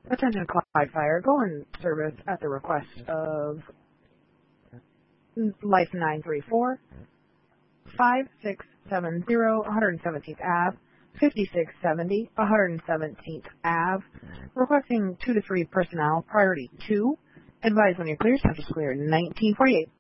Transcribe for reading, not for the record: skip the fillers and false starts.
Attention Clyde Fire, go in service at the request of Life 934, 5670 117th Ave, 5670 117th Ave, requesting 2 to 3 personnel, priority 2. Advise when you're clear, Central Square 1948.